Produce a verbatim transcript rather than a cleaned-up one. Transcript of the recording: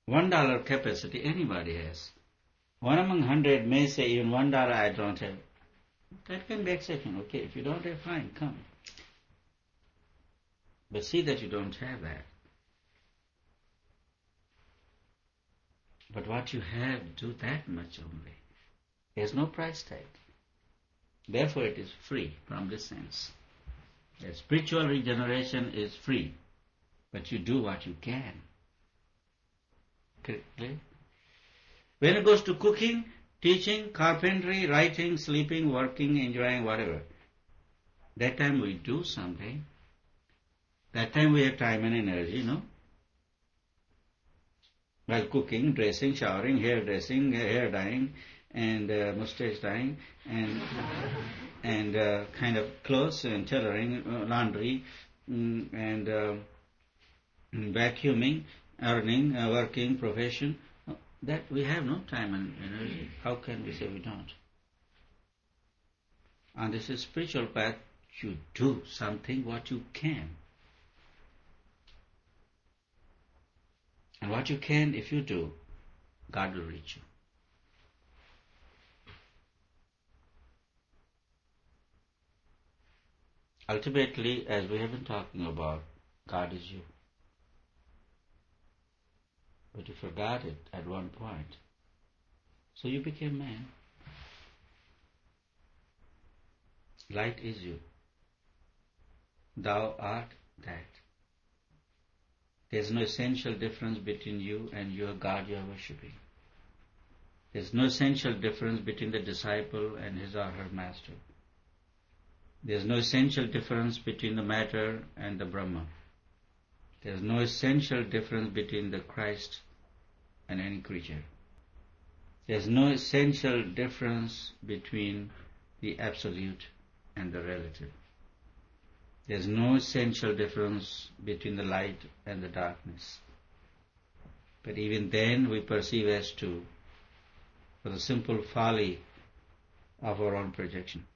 One dollar capacity anybody has. One among hundred may say, even one dollar I don't have. That can be exception. Okay, if you don't have, fine, come. But see that you don't have that. But what you have, do that much only. There's no price tag. Therefore it is free from this sense. The spiritual regeneration is free, but you do what you can. Correctly? When it goes to cooking, teaching, carpentry, writing, sleeping, working, enjoying, whatever, that time we do something. That time we have time and energy, no? While cooking, dressing, showering, hair dressing, hair dyeing, and uh, mustache dyeing, and and uh, kind of clothes and tailoring, uh, laundry, mm, and uh, vacuuming, earning, uh, working, profession. That we have no time and energy. How can we say we don't? On this spiritual path, you do something what you can. And what you can, if you do, God will reach you. Ultimately, as we have been talking about, God is you. But you forgot it at one point. So you became man. Light is you. Thou art that. There is no essential difference between you and your God you are worshipping. There is no essential difference between the disciple and his or her master. There is no essential difference between the matter and the Brahma. There is no essential difference between the Christ and any creature. There is no essential difference between the absolute and the relative. There is no essential difference between the light and the darkness. But even then we perceive as two for the simple folly of our own projection.